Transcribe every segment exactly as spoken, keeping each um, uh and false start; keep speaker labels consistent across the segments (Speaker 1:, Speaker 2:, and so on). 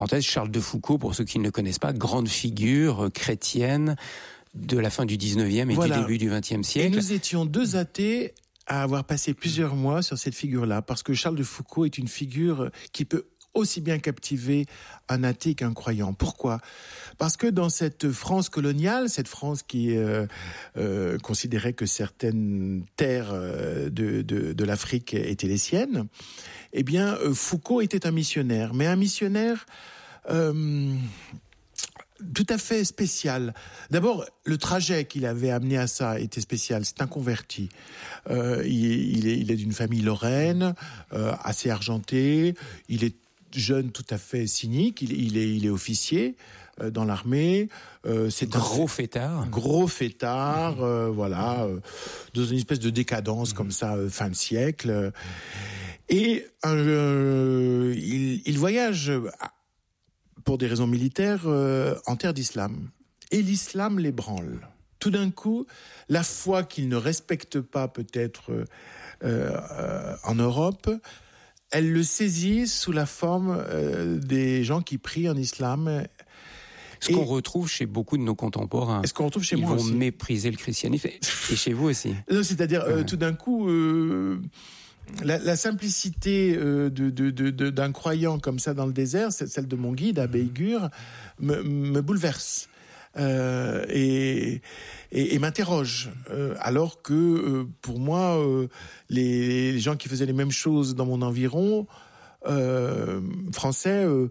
Speaker 1: En fait, Charles de Foucault, pour ceux qui ne le connaissent pas, grande figure chrétienne de la fin du dix-neuvième et voilà. du début du vingtième siècle.
Speaker 2: Et nous étions deux athées à avoir passé plusieurs mois sur cette figure-là, parce que Charles de Foucault est une figure qui peut aussi bien captiver un athée qu'un croyant. Pourquoi ? Parce que dans cette France coloniale, cette France qui euh, euh, considérait que certaines terres euh, de, de, de l'Afrique étaient les siennes, eh bien, euh, Foucault était un missionnaire, mais un missionnaire euh, tout à fait spécial. D'abord, le trajet qu'il avait amené à ça était spécial. C'est un converti. Euh, il, il, est, il est d'une famille lorraine, euh, assez argentée. Il est jeune, tout à fait cynique. Il, il, est, il est officier euh, dans l'armée.
Speaker 1: Euh, c'est gros un fêtard.
Speaker 2: Gros fêtard, mmh. euh, voilà, euh, dans une espèce de décadence mmh. comme ça, euh, fin de siècle. Et euh, il, il voyage pour des raisons militaires euh, en terre d'islam. Et l'islam l'ébranle. Tout d'un coup, la foi qu'il ne respecte pas peut-être euh, euh, en Europe, elle le saisit sous la forme euh, des gens qui prient en islam.
Speaker 1: Ce et qu'on retrouve chez beaucoup de nos contemporains.
Speaker 2: Est-ce qu'on retrouve chez
Speaker 1: Ils
Speaker 2: moi
Speaker 1: vont
Speaker 2: aussi.
Speaker 1: mépriser le christianisme. Et chez vous aussi.
Speaker 2: Non, c'est-à-dire, euh, ouais. tout d'un coup... Euh, La, la simplicité euh, de, de, de, de, d'un croyant comme ça dans le désert, celle de mon guide, Abbé Igur, me, me bouleverse euh, et, et, et m'interroge. Euh, alors que euh, pour moi, euh, les, les gens qui faisaient les mêmes choses dans mon environ euh, français euh,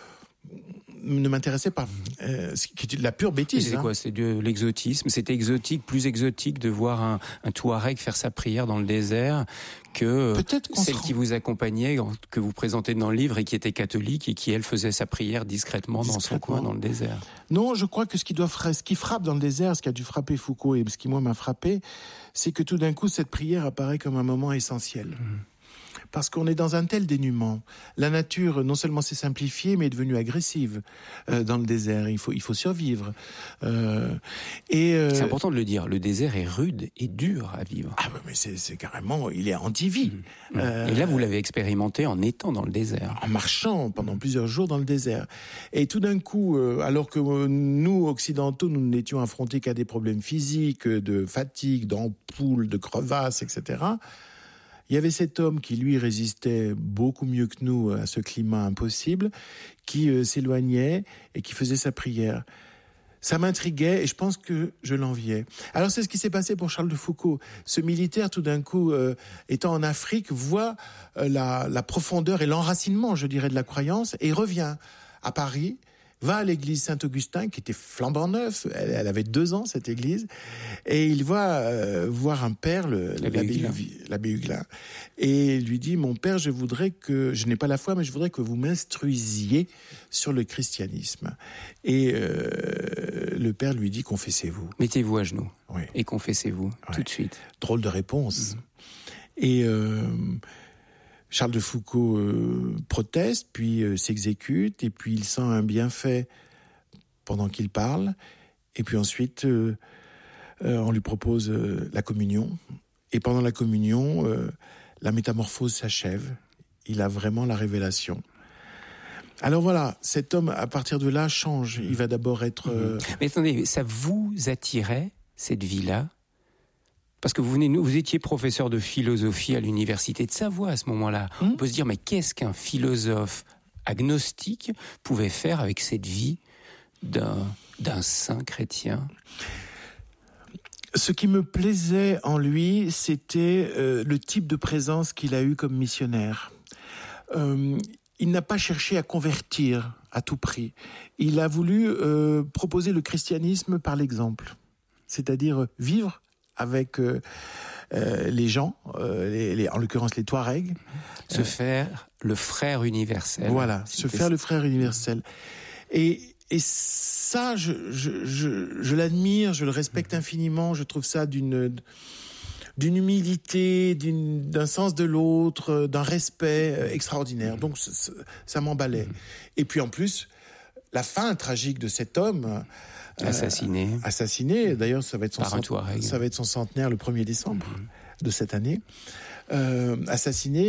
Speaker 2: ne m'intéressait pas. Euh, ce qui est de la pure bêtise.
Speaker 1: C'est
Speaker 2: hein.
Speaker 1: quoi ? C'est de l'exotisme. C'était exotique, plus exotique de voir un, un Touareg faire sa prière dans le désert que celle qui vous accompagnait, que vous présentez dans le livre et qui était catholique et qui, elle, faisait sa prière discrètement, discrètement. dans son coin, dans le désert.
Speaker 2: Non, je crois que ce qui doit, ce qui frappe dans le désert, ce qui a dû frapper Foucault et ce qui, moi, m'a frappé, c'est que tout d'un coup, cette prière apparaît comme un moment essentiel. Mmh. Parce qu'on est dans un tel dénuement. La nature, non seulement s'est simplifiée, mais est devenue agressive euh, dans le désert. Il faut, il faut survivre. Euh, et euh...
Speaker 1: C'est important de le dire. Le désert est rude et dur à vivre.
Speaker 2: Ah, mais c'est, c'est carrément, il est anti-vie.
Speaker 1: Mmh. Euh... Et là, vous l'avez expérimenté en étant dans le désert.
Speaker 2: En marchant pendant plusieurs jours dans le désert. Et tout d'un coup, euh, alors que euh, nous, occidentaux, nous n'étions affrontés qu'à des problèmes physiques, de fatigue, d'ampoules, de crevasses, et cetera, il y avait cet homme qui, lui, résistait beaucoup mieux que nous à ce climat impossible, qui euh, s'éloignait et qui faisait sa prière. Ça m'intriguait et je pense que je l'enviais. Alors c'est ce qui s'est passé pour Charles de Foucault. Ce militaire, tout d'un coup, euh, étant en Afrique, voit euh, la, la profondeur et l'enracinement, je dirais, de la croyance et revient à Paris, va à l'église Saint-Augustin, qui était flambant neuf, elle, elle avait deux ans, cette église, et il va euh, voir un père, le, l'abbé, l'abbé Huguelin, et lui dit, mon père, je voudrais que, je n'ai pas la foi, mais je voudrais que vous m'instruisiez sur le christianisme. Et euh, le père lui dit, confessez-vous.
Speaker 1: Mettez-vous à genoux,
Speaker 2: oui.
Speaker 1: et confessez-vous, ouais. tout de suite.
Speaker 2: Drôle de réponse. Mmh. Et... Euh, Charles de Foucault euh, proteste, puis euh, s'exécute, et puis il sent un bienfait pendant qu'il parle, et puis ensuite euh, euh, on lui propose euh, la communion, et pendant la communion, euh, la métamorphose s'achève, il a vraiment la révélation. Alors voilà, cet homme, à partir de là, change, il va d'abord être... Euh...
Speaker 1: Mais attendez, ça vous attirait, cette vie-là ? Parce que vous venez, vous étiez professeur de philosophie à l'université de Savoie à ce moment-là. Mmh. On peut se dire, mais qu'est-ce qu'un philosophe agnostique pouvait faire avec cette vie d'un, d'un saint chrétien ?
Speaker 2: Ce qui me plaisait en lui, c'était euh, le type de présence qu'il a eu comme missionnaire. Euh, il n'a pas cherché à convertir à tout prix. Il a voulu euh, proposer le christianisme par l'exemple. C'est-à-dire vivre avec euh, euh, les gens, euh, les, les, en l'occurrence les Touaregs.
Speaker 1: Se euh, faire le frère universel.
Speaker 2: Voilà, se faire ça. le frère universel. Et, et ça, je, je, je, je l'admire, je le respecte infiniment, je trouve ça d'une, d'une humilité, d'une, d'un sens de l'autre, d'un respect extraordinaire. Donc ça, ça m'emballait. Et puis en plus, la fin tragique de cet homme...
Speaker 1: Assassiné.
Speaker 2: Euh, assassiné. D'ailleurs, ça va être son
Speaker 1: Par un
Speaker 2: cent... ça va être son centenaire le premier décembre mmh. de cette année. Euh, assassiné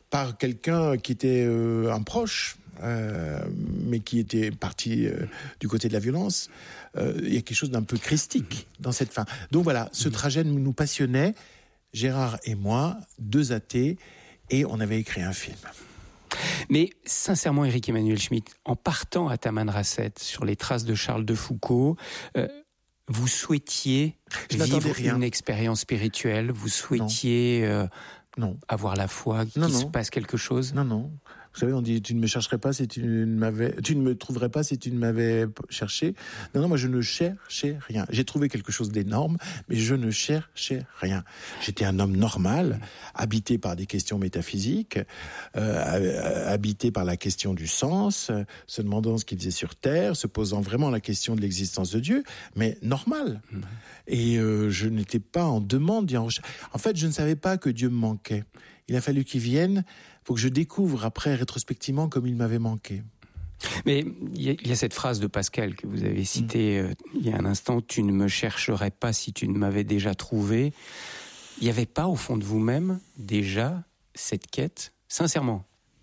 Speaker 2: par quelqu'un qui était euh, un proche, euh, mais qui était parti euh, du côté de la violence. Euh, il y a quelque chose d'un peu christique dans cette fin. Donc voilà, ce trajet nous passionnait, Gérard et moi, deux athées, et on avait écrit un film.
Speaker 1: Mais sincèrement, Éric Emmanuel Schmitt, en partant à Tamanrasset sur les traces de Charles de Foucault, euh, vous souhaitiez
Speaker 2: Je
Speaker 1: vivre
Speaker 2: rien.
Speaker 1: une expérience spirituelle, vous souhaitiez
Speaker 2: non.
Speaker 1: Euh,
Speaker 2: non.
Speaker 1: avoir la foi, qu'il
Speaker 2: non, non.
Speaker 1: se passe quelque chose?
Speaker 2: Non, non. Vous savez, on dit, tu ne me chercherais pas si tu ne m'avais, tu ne me trouverais pas si tu ne m'avais cherché. Non, non, moi, je ne cherchais rien. J'ai trouvé quelque chose d'énorme, mais je ne cherchais rien. J'étais un homme normal, habité par des questions métaphysiques, euh, habité par la question du sens, se demandant ce qu'il faisait sur Terre, se posant vraiment la question de l'existence de Dieu, mais normal. Mmh. Et euh, je n'étais pas en demande. En fait, je ne savais pas que Dieu me manquait. Il a fallu qu'il vienne. Il faut que je découvre après, rétrospectivement, comme il m'avait manqué.
Speaker 1: Mais il y, y a cette phrase de Pascal que vous avez citée mmh. euh, il y a un instant, « Tu ne me chercherais pas si tu ne m'avais déjà trouvé ». Il n'y avait pas, au fond de vous-même, déjà, cette quête, sincèrement?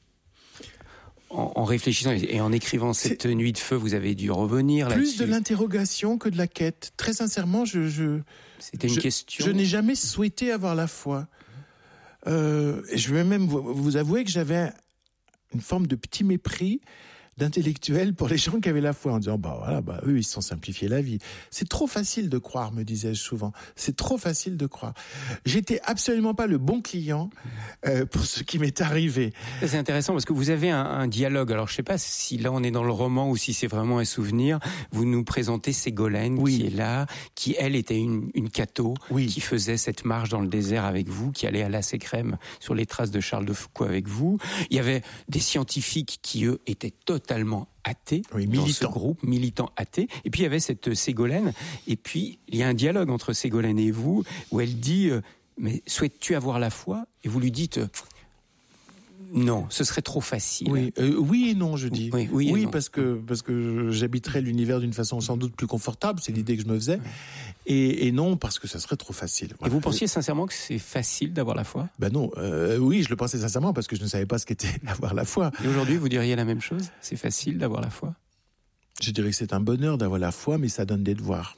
Speaker 1: En, en réfléchissant et en écrivant cette C'est nuit de feu, vous avez dû revenir
Speaker 2: plus
Speaker 1: là-dessus.
Speaker 2: Plus de l'interrogation que de la quête. Très sincèrement, je... je
Speaker 1: C'était une
Speaker 2: je,
Speaker 1: question...
Speaker 2: Je n'ai jamais souhaité avoir la foi. Euh, je vais même vous, vous avouer que j'avais une forme de petit mépris d'intellectuel pour les gens qui avaient la foi, en disant bah voilà, bah eux ils se sont simplifiés la vie. C'est trop facile de croire, me disais-je souvent. C'est trop facile de croire. J'étais absolument pas le bon client euh, pour ce qui m'est arrivé.
Speaker 1: C'est intéressant parce que vous avez un, un dialogue. Alors je sais pas si là on est dans le roman ou si c'est vraiment un souvenir. Vous nous présentez Ségolène oui. qui est là, qui elle était une, une catho, oui. qui faisait cette marche dans le désert avec vous, qui allait à Las et Crème sur les traces de Charles de Foucault avec vous. Il y avait des scientifiques qui eux étaient totalement totalement athée
Speaker 2: oui,
Speaker 1: dans ce groupe, militant athée. Et puis il y avait cette Ségolène. Et puis il y a un dialogue entre Ségolène et vous où elle dit euh, « Mais souhaites-tu avoir la foi ?» Et vous lui dites euh, « Non, ce serait trop facile. »
Speaker 2: Oui, euh, oui et non, je dis.
Speaker 1: Oui, oui,
Speaker 2: oui
Speaker 1: non.
Speaker 2: parce que parce que j'habiterais l'univers d'une façon sans doute plus confortable. C'est l'idée que je me faisais. Et, et non, parce que ça serait trop facile.
Speaker 1: Voilà. Et vous pensiez sincèrement que c'est facile d'avoir la foi ?
Speaker 2: Ben non, euh, oui, je le pensais sincèrement parce que je ne savais pas ce qu'était avoir la foi.
Speaker 1: Et aujourd'hui, vous diriez la même chose ? C'est facile d'avoir la foi ?
Speaker 2: Je dirais que c'est un bonheur d'avoir la foi, mais ça donne des devoirs.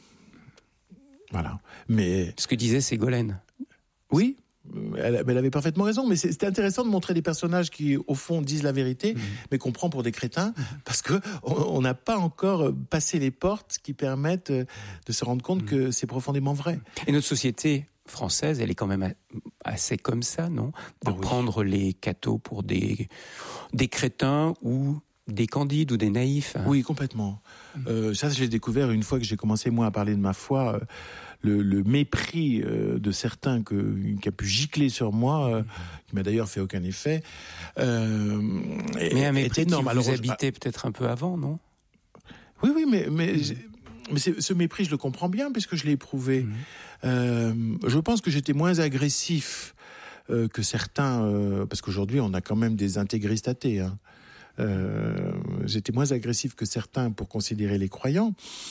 Speaker 2: Voilà. Mais
Speaker 1: ce que disait Ségolène.
Speaker 2: Oui. Elle, elle avait parfaitement raison, mais c'était intéressant de montrer des personnages qui, au fond, disent la vérité, mmh. mais qu'on prend pour des crétins, mmh. parce qu'on n'a pas encore passé les portes qui permettent de se rendre compte mmh. que c'est profondément vrai.
Speaker 1: Et notre société française, elle est quand même assez comme ça, non ? De ah, oui. prendre les cathos pour des, des crétins ou des candides ou des naïfs.
Speaker 2: Oui, complètement. Mmh. Euh, ça, je l'ai découvert une fois que j'ai commencé, moi, à parler de ma foi. Euh, Le, le mépris euh, de certains que, qui a pu gicler sur moi, euh, qui m'a d'ailleurs fait aucun effet, euh,
Speaker 1: mais un mépris
Speaker 2: est énorme.
Speaker 1: Qui vous
Speaker 2: Alors,
Speaker 1: habitait je... peut-être un peu avant, non ?
Speaker 2: Oui, oui, mais, mais, mais ce mépris, je le comprends bien, puisque je l'ai éprouvé. Mmh. Euh, je pense que j'étais moins agressif euh, que certains, euh, parce qu'aujourd'hui, on a quand même des intégristes athées. Hein. Euh, j'étais moins agressif que certains pour considérer les croyants.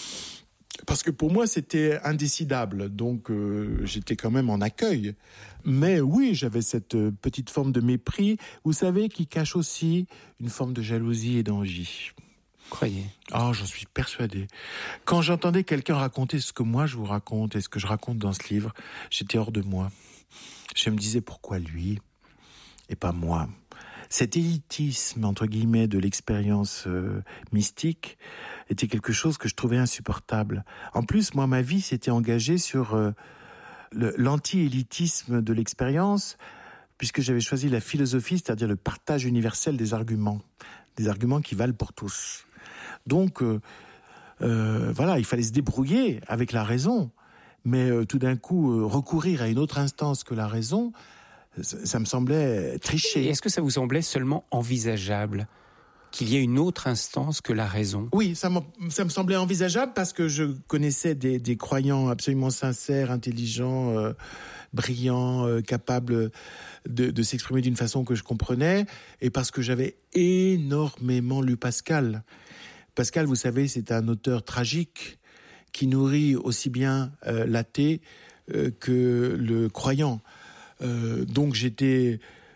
Speaker 2: Parce que pour moi, c'était indécidable. Donc, euh, j'étais quand même en accueil. Mais oui, j'avais cette petite forme de mépris, vous savez, qui cache aussi une forme de jalousie et d'envie.
Speaker 1: Croyez.
Speaker 2: Ah, oh, j'en suis persuadé. Quand j'entendais quelqu'un raconter ce que moi je vous raconte et ce que je raconte dans ce livre, j'étais hors de moi. Je me disais, pourquoi lui et pas moi ? Cet élitisme, entre guillemets, de l'expérience euh, mystique était quelque chose que je trouvais insupportable. En plus, moi, ma vie s'était engagée sur euh, le, l'anti-élitisme de l'expérience, puisque j'avais choisi la philosophie, c'est-à-dire le partage universel des arguments, des arguments qui valent pour tous. Donc, euh, euh, voilà, il fallait se débrouiller avec la raison, mais euh, tout d'un coup, euh, recourir à une autre instance que la raison, ça me semblait tricher.
Speaker 1: Et est-ce que ça vous semblait seulement envisageable qu'il y ait une autre instance que la raison ?
Speaker 2: Oui, ça, ça me semblait envisageable parce que je connaissais des, des croyants absolument sincères, intelligents, euh, brillants, euh, capables de, de s'exprimer d'une façon que je comprenais, et parce que j'avais énormément lu Pascal. Pascal, vous savez, c'est un auteur tragique qui nourrit aussi bien euh, l'athée euh, que le croyant. Euh, donc j'étais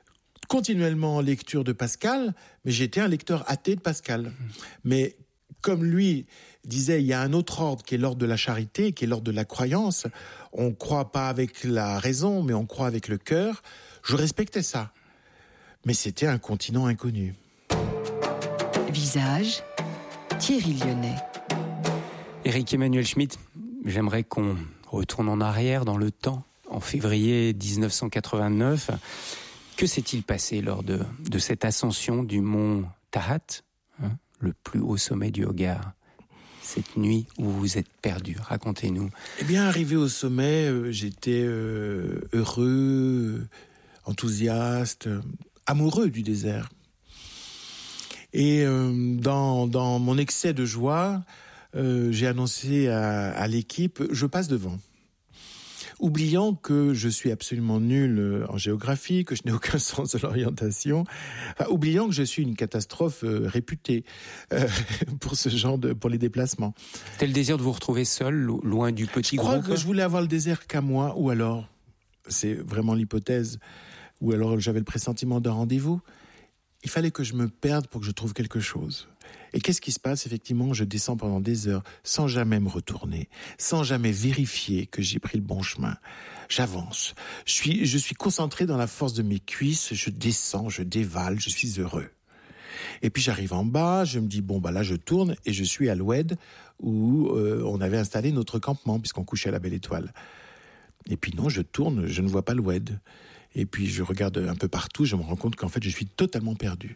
Speaker 2: continuellement en lecture de Pascal, mais j'étais un lecteur athée de Pascal. Mais comme lui disait, il y a un autre ordre qui est l'ordre de la charité, qui est l'ordre de la croyance. On croit pas avec la raison, mais on croit avec le cœur. Je respectais ça. Mais c'était un continent inconnu.
Speaker 3: Visage, Thierry Lyonnais.
Speaker 1: Éric Emmanuel Schmitt, j'aimerais qu'on retourne en arrière dans le temps, en février dix-neuf cent quatre-vingt-neuf. Que s'est-il passé lors de, de cette ascension du mont Tahat, hein, le plus haut sommet du Hogar, cette nuit où vous vous êtes perdu? Racontez-nous.
Speaker 2: Eh bien, arrivé au sommet, euh, j'étais euh, heureux, enthousiaste, euh, amoureux du désert. Et euh, dans, dans mon excès de joie, euh, j'ai annoncé à, à l'équipe, je passe devant. Oubliant que je suis absolument nul en géographie, que je n'ai aucun sens de l'orientation, enfin, oubliant que je suis une catastrophe euh, réputée euh, pour ce genre de, pour les déplacements.
Speaker 1: C'était le désir de vous retrouver seul, lo- loin du petit
Speaker 2: groupe. Je crois
Speaker 1: groupe.
Speaker 2: que je voulais avoir le désert qu'à moi, ou alors, c'est vraiment l'hypothèse, ou alors j'avais le pressentiment d'un rendez-vous. Il fallait que je me perde pour que je trouve quelque chose. Et qu'est-ce qui se passe? Effectivement, je descends pendant des heures sans jamais me retourner, sans jamais vérifier que j'ai pris le bon chemin. J'avance. Je suis, je suis concentré dans la force de mes cuisses. Je descends, je dévale, je suis heureux. Et puis j'arrive en bas, je me dis, bon, bah là, je tourne et je suis à l'Oued où euh, on avait installé notre campement puisqu'on couchait à la Belle Étoile. Et puis non, je tourne, je ne vois pas l'Oued. Et puis je regarde un peu partout, je me rends compte qu'en fait, je suis totalement perdu.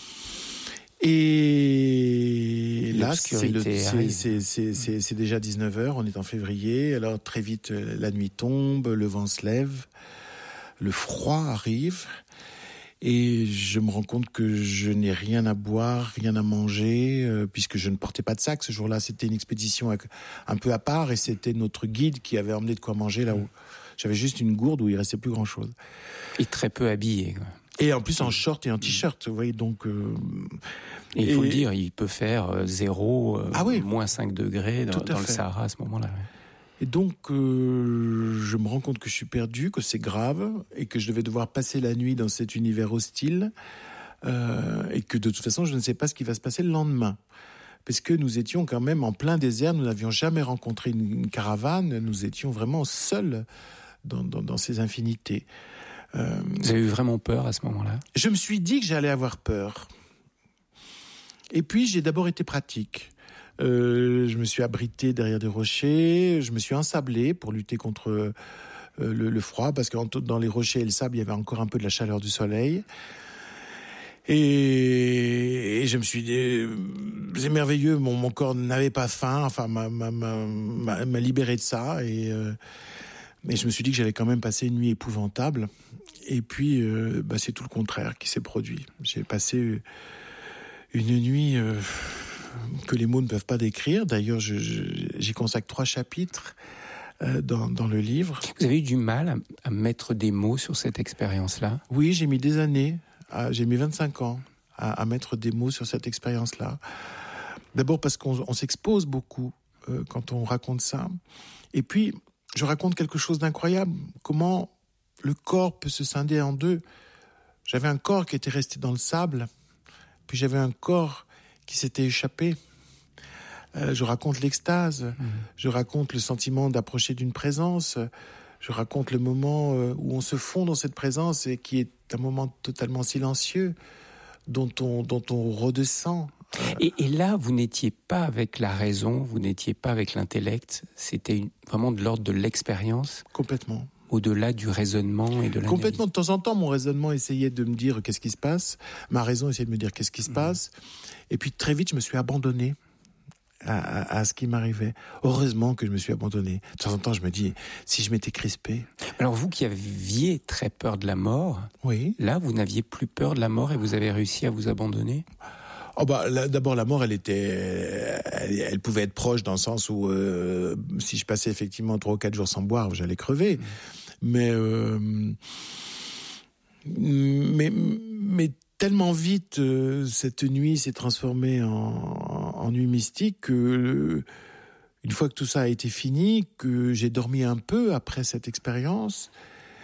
Speaker 2: Et là, c'est, le, c'est, c'est, c'est, c'est, c'est déjà dix-neuf heures, on est en février, alors très vite, la nuit tombe, le vent se lève, le froid arrive, et je me rends compte que je n'ai rien à boire, rien à manger, euh, puisque je ne portais pas de sac ce jour-là. C'était une expédition un peu à part, et c'était notre guide qui avait emmené de quoi manger là où j'avais juste une gourde où il restait plus grand-chose.
Speaker 1: Et très peu habillé, quoi.
Speaker 2: Et en plus en short et en t-shirt, vous voyez, donc... Euh,
Speaker 1: et il faut et... le dire, il peut faire zéro, euh, ah oui, moins cinq degrés dans, dans le Sahara à ce moment-là.
Speaker 2: Et donc, euh, je me rends compte que je suis perdu, que c'est grave, et que je devais devoir passer la nuit dans cet univers hostile, euh, et que de toute façon, je ne sais pas ce qui va se passer le lendemain. Parce que nous étions quand même en plein désert, nous n'avions jamais rencontré une, une caravane, nous étions vraiment seuls dans, dans, dans ces infinités.
Speaker 1: Euh, Vous avez eu vraiment peur à ce moment-là?
Speaker 2: Je me suis dit que j'allais avoir peur. Et puis, j'ai d'abord été pratique. Euh, je me suis abrité derrière des rochers, je me suis ensablé pour lutter contre euh, le, le froid, parce que dans les rochers et le sable, il y avait encore un peu de la chaleur du soleil. Et, et je me suis dit, c'est merveilleux, mon, mon corps n'avait pas faim, enfin, m'a, m'a, m'a, m'a libéré de ça. Et... Euh, Mais je me suis dit que j'allais quand même passer une nuit épouvantable. Et puis, euh, bah, c'est tout le contraire qui s'est produit. J'ai passé une nuit euh, que les mots ne peuvent pas décrire. D'ailleurs, je, je, j'y consacre trois chapitres euh, dans, dans le livre.
Speaker 1: Vous avez eu du mal à, à mettre des mots sur cette expérience-là?
Speaker 2: Oui, j'ai mis des années. À, j'ai mis vingt-cinq ans à, à mettre des mots sur cette expérience-là. D'abord parce qu'on on s'expose beaucoup euh, quand on raconte ça. Et puis... je raconte quelque chose d'incroyable. Comment le corps peut se scinder en deux. J'avais un corps qui était resté dans le sable, puis j'avais un corps qui s'était échappé. Euh, je raconte l'extase, mmh. je raconte le sentiment d'approcher d'une présence, je raconte le moment où on se fond dans cette présence et qui est un moment totalement silencieux, dont on, dont on redescend.
Speaker 1: Et, et là, vous n'étiez pas avec la raison, vous n'étiez pas avec l'intellect, c'était une, vraiment de l'ordre de l'expérience?
Speaker 2: Complètement.
Speaker 1: Au-delà du raisonnement et de l'analyse?
Speaker 2: Complètement. De temps en temps, mon raisonnement essayait de me dire qu'est-ce qui se passe, ma raison essayait de me dire qu'est-ce qui se passe, mmh. et puis très vite, je me suis abandonné à, à, à ce qui m'arrivait. Heureusement que je me suis abandonné. De temps en temps, je me dis, si je m'étais crispé...
Speaker 1: Alors vous qui aviez très peur de la mort,
Speaker 2: oui.
Speaker 1: Là, vous n'aviez plus peur de la mort et vous avez réussi à vous abandonner?
Speaker 2: Oh bah, là, d'abord, la mort, elle était, elle, elle pouvait être proche dans le sens où euh, si je passais effectivement trois ou quatre jours sans boire, j'allais crever. Mmh. Mais, euh, mais, mais tellement vite, euh, cette nuit s'est transformée en, en nuit mystique que euh, une fois que tout ça a été fini, que j'ai dormi un peu après cette expérience.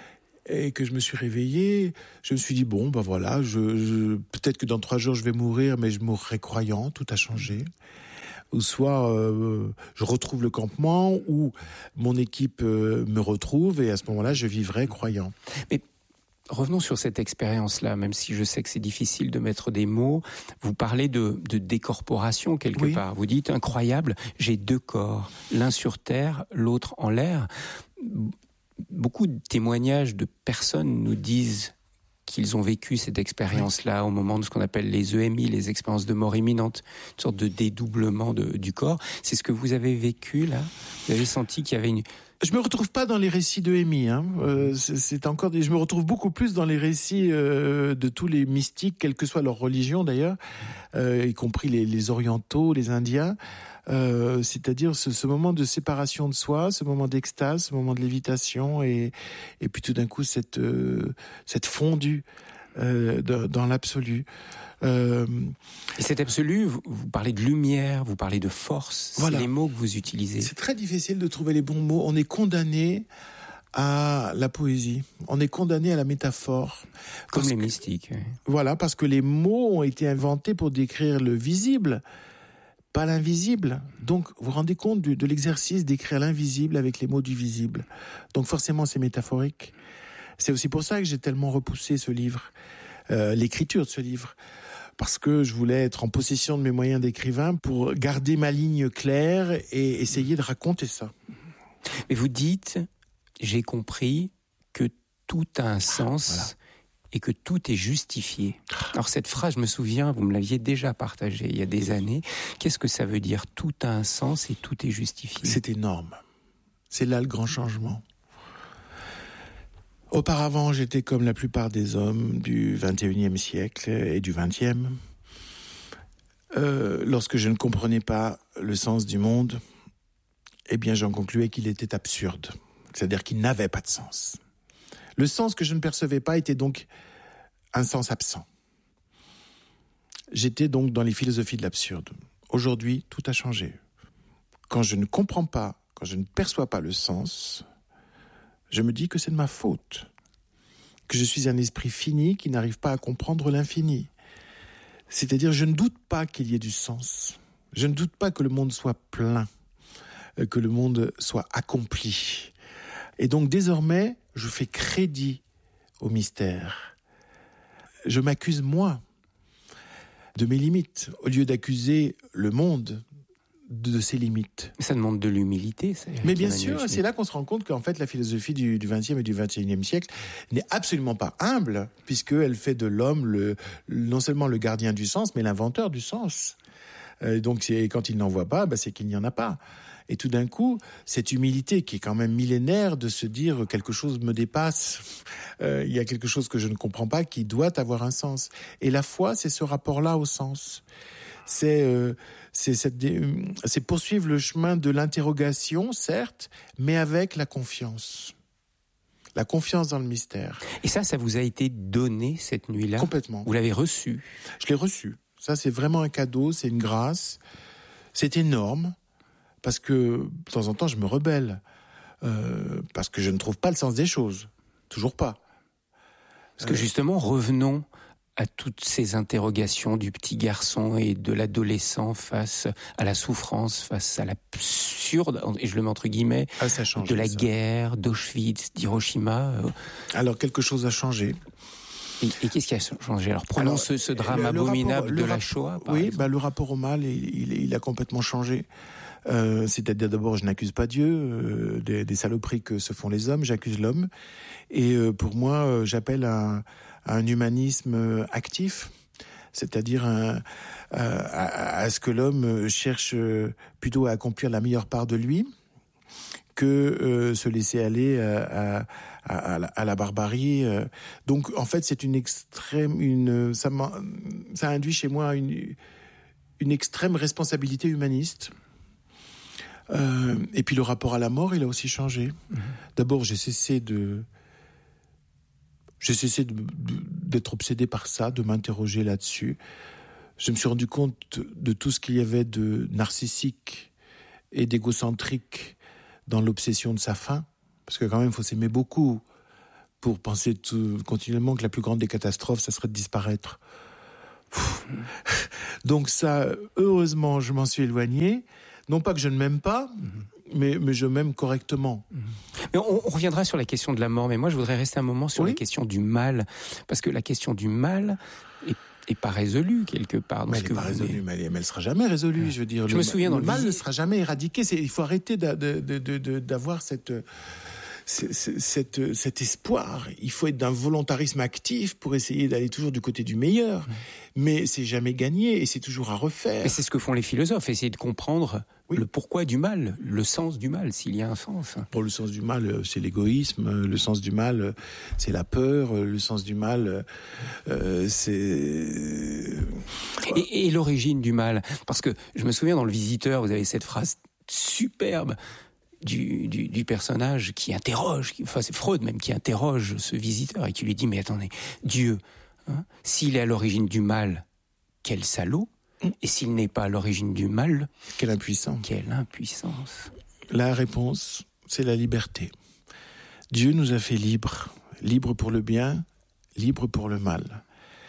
Speaker 2: et que je me suis réveillé, je me suis dit, bon, ben voilà, je, je, peut-être que dans trois jours, je vais mourir, mais je mourrai croyant, tout a changé. Ou soit euh, je retrouve le campement, ou mon équipe euh, me retrouve, et à ce moment-là, je vivrai croyant.
Speaker 1: Mais revenons sur cette expérience-là, même si je sais que c'est difficile de mettre des mots. Vous parlez de, de décorporation quelque
Speaker 2: oui.
Speaker 1: part. Vous dites, incroyable, j'ai deux corps, l'un sur terre, l'autre en l'air. Beaucoup de témoignages de personnes nous disent qu'ils ont vécu cette expérience-là oui. au moment de ce qu'on appelle les E M I, les expériences de mort imminente, une sorte de dédoublement de, du corps. C'est ce que vous avez vécu là ? Vous avez senti qu'il y avait une...
Speaker 2: Je me retrouve pas dans les récits de E M I. Hein. Euh, c'est, c'est encore des... Je me retrouve beaucoup plus dans les récits euh, de tous les mystiques, quelle que soit leur religion d'ailleurs, euh, y compris les, les orientaux, les indiens. Euh, c'est-à-dire ce, ce moment de séparation de soi, ce moment d'extase, ce moment de lévitation, et, et puis tout d'un coup cette, euh, cette fondue euh, dans, dans l'absolu. Euh,
Speaker 1: et cet absolu, vous, vous parlez de lumière, vous parlez de force, voilà. C'est les mots que vous utilisez.
Speaker 2: C'est très difficile de trouver les bons mots. On est condamné à la poésie, on est condamné à la métaphore.
Speaker 1: Comme les mystiques. Oui.
Speaker 2: Voilà, parce que les mots ont été inventés pour décrire le visible, pas l'invisible. Donc, vous vous rendez compte de, de l'exercice d'écrire l'invisible avec les mots du visible. Donc, forcément, c'est métaphorique. C'est aussi pour ça que j'ai tellement repoussé ce livre, euh, l'écriture de ce livre. Parce que je voulais être en possession de mes moyens d'écrivain pour garder ma ligne claire et essayer de raconter ça.
Speaker 1: Mais vous dites, j'ai compris que tout a un sens... Ah, voilà. Et que tout est justifié. Alors cette phrase, je me souviens, vous me l'aviez déjà partagée il y a des années. Qu'est-ce que ça veut dire ? Tout a un sens et tout est justifié.
Speaker 2: C'est énorme. C'est là le grand changement. Auparavant, j'étais comme la plupart des hommes du vingt et unième siècle et du vingtième. Euh, lorsque je ne comprenais pas le sens du monde, eh bien j'en concluais qu'il était absurde. C'est-à-dire qu'il n'avait pas de sens. Le sens que je ne percevais pas était donc un sens absent. J'étais donc dans les philosophies de l'absurde. Aujourd'hui, tout a changé. Quand je ne comprends pas, quand je ne perçois pas le sens, je me dis que c'est de ma faute, que je suis un esprit fini qui n'arrive pas à comprendre l'infini. C'est-à-dire, je ne doute pas qu'il y ait du sens. Je ne doute pas que le monde soit plein, que le monde soit accompli. Et donc, désormais, je fais crédit au mystère. Je m'accuse, moi, de mes limites, au lieu d'accuser le monde de ses limites.
Speaker 1: Ça demande de l'humilité. Ça,
Speaker 2: Mais bien sûr, Schmitt. C'est là qu'on se rend compte qu'en fait, la philosophie du, du vingtième et du vingt et unième siècle n'est absolument pas humble, puisqu'elle fait de l'homme le, non seulement le gardien du sens, mais l'inventeur du sens. Euh, donc, c'est, quand il n'en voit pas, bah, c'est qu'il n'y en a pas. Et tout d'un coup, cette humilité qui est quand même millénaire de se dire quelque chose me dépasse, euh, il y a quelque chose que je ne comprends pas qui doit avoir un sens. Et la foi, c'est ce rapport-là au sens. C'est, euh, c'est, cette, c'est poursuivre le chemin de l'interrogation, certes, mais avec la confiance. La confiance dans le mystère.
Speaker 1: Et ça, ça vous a été donné cette nuit-là ?
Speaker 2: Complètement.
Speaker 1: Vous l'avez reçu ?
Speaker 2: Je l'ai reçu. Ça, c'est vraiment un cadeau, c'est une grâce. C'est énorme. Parce que, de temps en temps, je me rebelle. Euh, parce que je ne trouve pas le sens des choses. Toujours pas.
Speaker 1: Parce que justement, revenons à toutes ces interrogations du petit garçon et de l'adolescent face à la souffrance, face à l'absurde, et je le mets entre guillemets,
Speaker 2: ah, ça a changé,
Speaker 1: de la
Speaker 2: ça.
Speaker 1: guerre, d'Auschwitz, d'Hiroshima.
Speaker 2: Alors, quelque chose a changé.
Speaker 1: Et, et qu'est-ce qui a changé ? Alors, prenons Alors, ce, ce drame le, le abominable
Speaker 2: rapport,
Speaker 1: de
Speaker 2: le
Speaker 1: la
Speaker 2: rap-
Speaker 1: Shoah, par
Speaker 2: Oui,
Speaker 1: exemple.
Speaker 2: bah, le rapport au mal, il, il, il a complètement changé. Euh, c'est-à-dire d'abord je n'accuse pas Dieu euh, des, des saloperies que se font les hommes, j'accuse l'homme et euh, pour moi euh, j'appelle à, à un humanisme actif, c'est-à-dire un, à, à, à ce que l'homme cherche plutôt à accomplir la meilleure part de lui que euh, se laisser aller à, à, à, à, la, à la barbarie. Donc en fait c'est une extrême, une ça, ça induit chez moi une, une extrême responsabilité humaniste. Euh, et puis le rapport à la mort, il a aussi changé. Mmh. D'abord, j'ai cessé de, j'ai cessé de, de, d'être obsédé par ça, de m'interroger là-dessus. Je me suis rendu compte de tout ce qu'il y avait de narcissique et d'égocentrique dans l'obsession de sa fin, parce que quand même, il faut s'aimer beaucoup pour penser tout, continuellement que la plus grande des catastrophes, ça serait de disparaître. Pff. Donc ça, heureusement, je m'en suis éloigné. Non pas que je ne m'aime pas, mmh. mais, mais je m'aime correctement.
Speaker 1: Mmh. Mais on, on reviendra sur la question de la mort, mais moi je voudrais rester un moment sur oui. la question du mal, parce que la question du mal est et pas résolue quelque part.
Speaker 2: Mais elle n'est pas résolue, mais elle ne sera jamais résolue. Je veux dire,
Speaker 1: je
Speaker 2: le,
Speaker 1: me souviens
Speaker 2: le
Speaker 1: dans le
Speaker 2: mal
Speaker 1: visi...
Speaker 2: ne sera jamais éradiqué. C'est, il faut arrêter de, de, de, de, d'avoir cette, cette, cette, cet espoir. Il faut être d'un volontarisme actif pour essayer d'aller toujours du côté du meilleur. Mmh. Mais c'est jamais gagné et c'est toujours à refaire.
Speaker 1: Mais c'est ce que font les philosophes, essayer de comprendre oui. le pourquoi du mal, le sens du mal, s'il y a un sens.
Speaker 2: Pour le sens du mal, c'est l'égoïsme. Le sens du mal, c'est la peur. Le sens du mal, euh, c'est...
Speaker 1: Et, et l'origine du mal, parce que je me souviens dans Le Visiteur, vous avez cette phrase superbe du, du, du personnage qui interroge, qui, enfin c'est Freud même qui interroge ce visiteur et qui lui dit « Mais attendez, Dieu... » Hein, s'il est à l'origine du mal, quel salaud. Et s'il n'est pas à l'origine du mal,
Speaker 2: quelle impuissance.
Speaker 1: Quelle impuissance.
Speaker 2: La réponse, c'est la liberté. Dieu nous a fait libres. Libres pour le bien, libres pour le mal.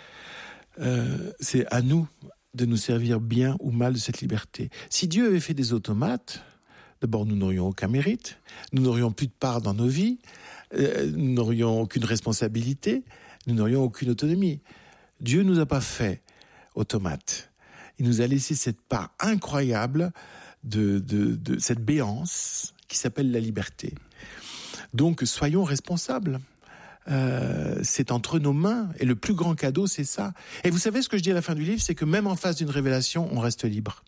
Speaker 2: Euh, c'est à nous de nous servir bien ou mal de cette liberté. Si Dieu avait fait des automates, d'abord nous n'aurions aucun mérite, nous n'aurions plus de part dans nos vies, euh, nous n'aurions aucune responsabilité, nous n'aurions aucune autonomie. Dieu ne nous a pas fait automates. Il nous a laissé cette part incroyable de, de, de cette béance qui s'appelle la liberté. Donc, soyons responsables. Euh, c'est entre nos mains. Et le plus grand cadeau, c'est ça. Et vous savez ce que je dis à la fin du livre, c'est que même en face d'une révélation, on reste libre.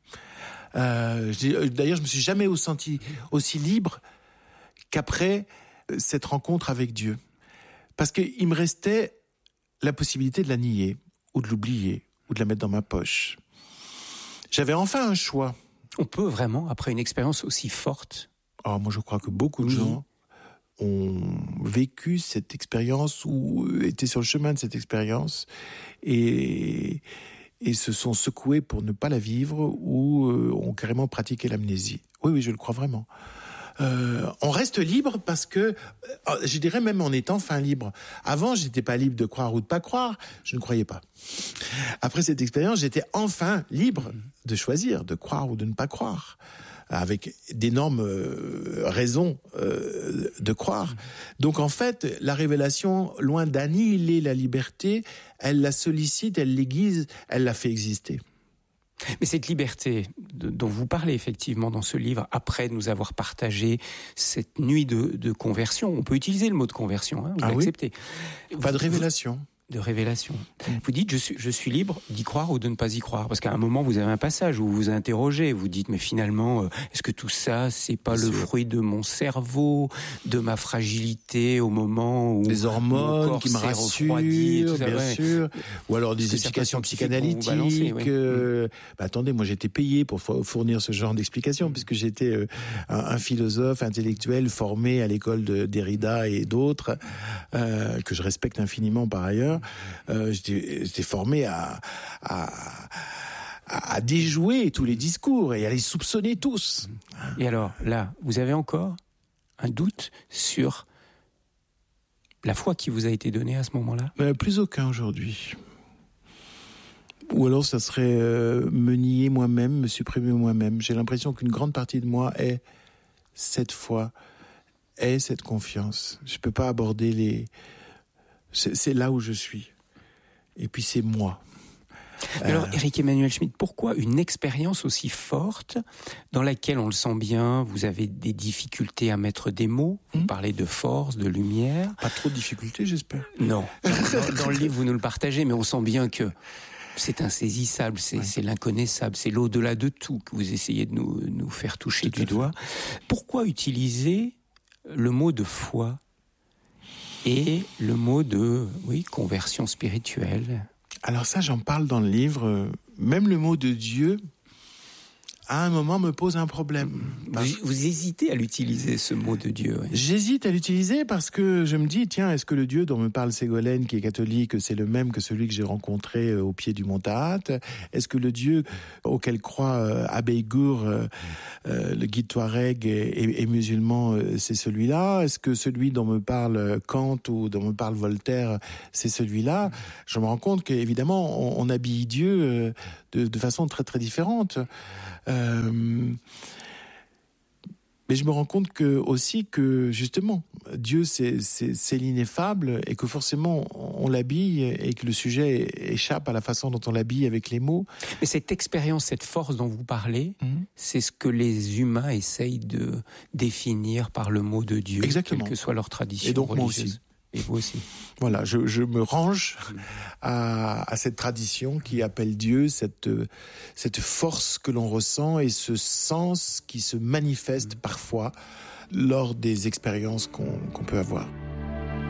Speaker 2: Euh, je, d'ailleurs, je me suis jamais senti aussi libre qu'après cette rencontre avec Dieu. Parce qu'il me restait la possibilité de la nier, ou de l'oublier, ou de la mettre dans ma poche. J'avais enfin un choix.
Speaker 1: On peut vraiment, après une expérience aussi forte...
Speaker 2: Oh, moi, je crois que beaucoup de oui. gens ont vécu cette expérience ou étaient sur le chemin de cette expérience et, et se sont secoués pour ne pas la vivre ou ont carrément pratiqué l'amnésie. Oui, oui, je le crois vraiment. Euh, on reste libre parce que, euh, je dirais même en étant fin libre. Avant, j'étais pas libre de croire ou de pas croire, je ne croyais pas. Après cette expérience, j'étais enfin libre de choisir, de croire ou de ne pas croire, avec d'énormes euh, raisons euh, de croire. Donc en fait, la révélation, loin d'annihiler la liberté, elle la sollicite, elle l'aiguise, elle la fait exister.
Speaker 1: Mais cette liberté de, dont vous parlez effectivement dans ce livre, après nous avoir partagé cette nuit de, de conversion, on peut utiliser le mot de conversion, hein, vous
Speaker 2: ah
Speaker 1: l'acceptez.
Speaker 2: Oui Pas de révélation.
Speaker 1: De révélation. Vous dites, je suis, je suis libre d'y croire ou de ne pas y croire. Parce qu'à un moment, vous avez un passage où vous vous interrogez. Vous dites, mais finalement, euh, est-ce que tout ça, c'est pas Bien le sûr. fruit de mon cerveau, de ma fragilité au moment où...
Speaker 2: Des hormones
Speaker 1: mon corps
Speaker 2: qui me rassurent,
Speaker 1: tout ça,
Speaker 2: bien
Speaker 1: ouais.
Speaker 2: sûr. Ou alors des explications psychanalytiques. Balancer, oui. euh, bah, attendez, moi j'étais payé pour fournir ce genre d'explications, mmh. puisque j'étais euh, un, un philosophe intellectuel formé à l'école de Derrida et d'autres, euh, que je respecte infiniment par ailleurs. Euh, j'étais, j'étais formé à, à, à déjouer tous les discours et à les soupçonner tous.
Speaker 1: Et alors, là, vous avez encore un doute sur la foi qui vous a été donnée à ce moment-là ?
Speaker 2: euh, Plus aucun aujourd'hui. Ou alors ça serait euh, me nier moi-même, me supprimer moi-même. J'ai l'impression qu'une grande partie de moi est cette foi, est cette confiance. Je ne peux pas aborder les... C'est, c'est là où je suis. Et puis c'est moi.
Speaker 1: Mais alors, Éric Emmanuel Schmitt, pourquoi une expérience aussi forte, dans laquelle, on le sent bien, vous avez des difficultés à mettre des mots, vous mmh. parlez de force, de lumière.
Speaker 2: Pas trop de difficultés, j'espère.
Speaker 1: Non. Dans, dans le livre, vous nous le partagez, mais on sent bien que c'est insaisissable, c'est, ouais. c'est l'inconnaissable, c'est l'au-delà de tout que vous essayez de nous, nous faire toucher tout du doigt. Pourquoi utiliser le mot de foi et le mot de, oui, conversion spirituelle?
Speaker 2: Alors ça, j'en parle dans le livre. Même le mot de Dieu, à un moment, me pose un problème.
Speaker 1: Vous, vous hésitez à l'utiliser, ce mot de Dieu. Oui.
Speaker 2: J'hésite à l'utiliser parce que je me dis, tiens, est-ce que le Dieu dont me parle Ségolène, qui est catholique, c'est le même que celui que j'ai rencontré au pied du mont Tahat ? Est-ce que le Dieu auquel croit euh, Abbé Gour, euh, euh, le guide Touareg est, est, est musulman, euh, c'est celui-là. Est-ce que celui dont me parle Kant ou dont me parle Voltaire, c'est celui-là? Je me rends compte qu'évidemment, on, on habille Dieu euh, de, de façon très très différente. Euh, Mais je me rends compte que, aussi que, justement, Dieu, c'est, c'est, c'est l'ineffable et que forcément, on l'habille et que le sujet échappe à la façon dont on l'habille avec les mots.
Speaker 1: Mais cette expérience, cette force dont vous parlez, mmh. c'est ce que les humains essayent de définir par le mot de Dieu,
Speaker 2: Exactement.
Speaker 1: Quelle que soit leur tradition
Speaker 2: et donc
Speaker 1: religieuse.
Speaker 2: Moi aussi.
Speaker 1: Et vous aussi.
Speaker 2: Voilà, je, je me range à, à cette tradition qui appelle Dieu, cette, cette force que l'on ressent et ce sens qui se manifeste parfois lors des expériences qu'on, qu'on peut avoir.